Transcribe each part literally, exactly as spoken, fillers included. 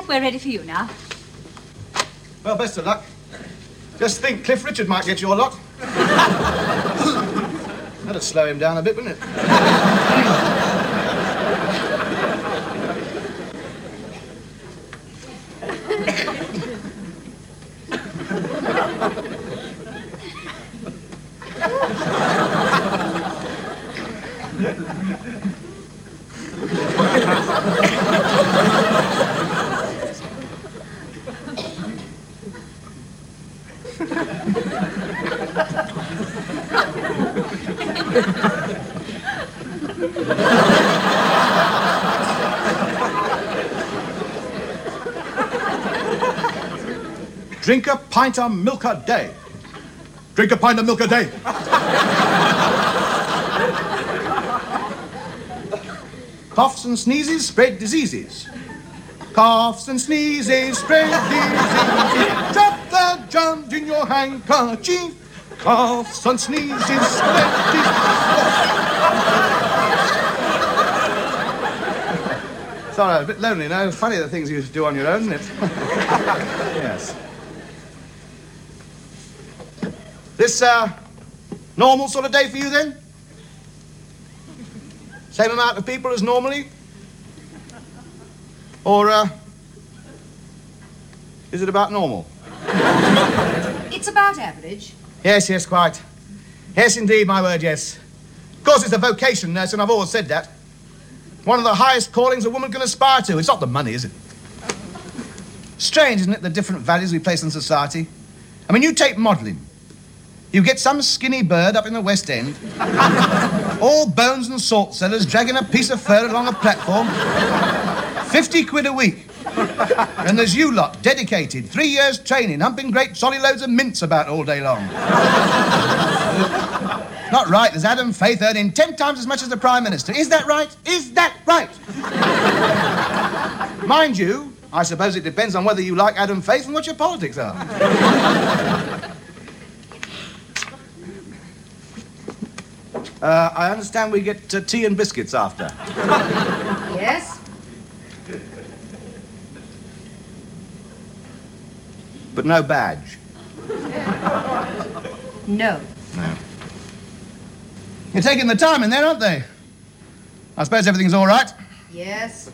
we're ready for you now. Well, best of luck. Just think, Cliff Richard might get your lot. That'd slow him down a bit, wouldn't it? Drink a pint of milk a day. Drink a pint of milk a day. Coughs and sneezes spread diseases. Coughs and sneezes spread diseases. Drop the germs in your handkerchief. Coughs and sneezes spread diseases. Sorry, a bit lonely now. Funny the things you do on your own, isn't it? Yes. This, uh, normal sort of day for you, then? Same amount of people as normally? Or, uh, is it about normal? It's about average. Yes, yes, quite. Yes, indeed, my word, yes. Of course, it's a vocation, nurse, and I've always said that. One of the highest callings a woman can aspire to. It's not the money, is it? Strange, isn't it, the different values we place on society? I mean, you take modelling. You get some skinny bird up in the West End, all bones and salt cellars dragging a piece of fur along a platform, fifty quid a week. And there's you lot, dedicated, three years training, humping great jolly loads of mints about all day long. Not right, there's Adam Faith earning ten times as much as the Prime Minister. Is that right? Is that right? Mind you, I suppose it depends on whether you like Adam Faith and what your politics are. Uh, I understand we get uh, tea and biscuits after. Yes? But no badge. No. No. You're taking the time in there, aren't they? I suppose everything's all right. Yes.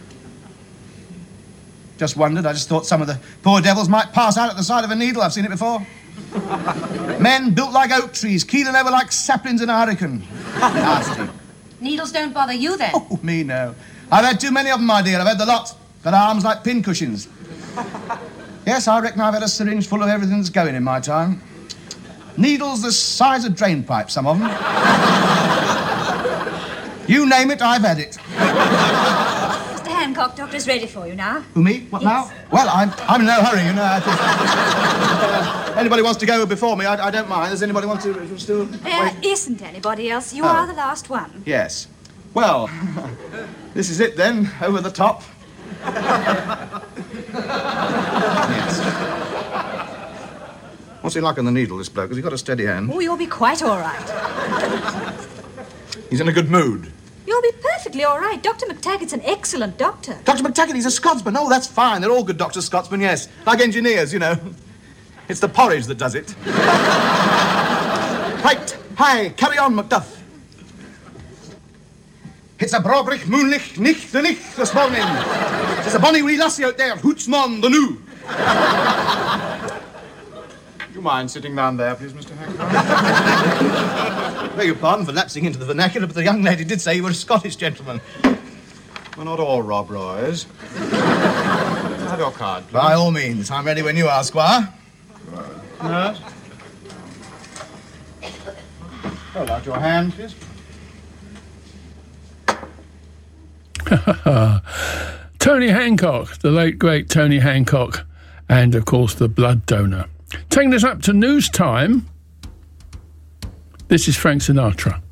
Just wondered. I just thought some of the poor devils might pass out at the sight of a needle. I've seen it before. Men built like oak trees, keeling over like saplings in a hurricane. Nasty. Needles don't bother you, then? Oh, me, no. I've had too many of them, my dear. I've had the lot. Got arms like pin cushions. Yes, I reckon I've had a syringe full of everything that's going in my time. Needles the size of drain pipes, some of them. You name it, I've had it. Mister Hancock, doctor's ready for you now. Who, me? What, yes. now? Well, I'm, I'm in no hurry, you know. I just, uh, anybody wants to go before me, I, I don't mind. Does anybody want to still... There isn't anybody else. You Oh. are the last one. Yes. Well, this is it then, over the top. Yes. What's he like on the needle, this bloke? Has he got a steady hand? Oh, you'll be quite all right. He's in a good mood. You'll be perfectly all right. Doctor McTaggart's an excellent doctor. Doctor McTaggart, he's a Scotsman. Oh, that's fine. They're all good doctors, Scotsmen, yes. Like engineers, you know. It's the porridge that does it. Right. Hi, carry on, Macduff. It's a brobrich moonlich nicht the nicht this morning. There's a bonny wee lassie out there, hoots mon the new. Do you mind sitting down there, please, Mister Hancock? Beg your pardon for lapsing into the vernacular, but the young lady did say you were a Scottish gentleman. We're not all Rob Roys. Have your card, please. By all means. I'm ready when you are, Squire. Nurse? Hold out your hand, please. Tony Hancock, the late, great Tony Hancock, and, of course, the blood donor. Taking us up to news time, this is Frank Sinatra.